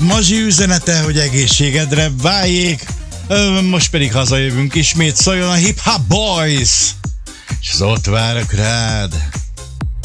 Mazsi üzenete, hogy egészségedre váljék. Most pedig hazajövünk ismét, szóljon a Hip Hop Boys, és az ott várok rád.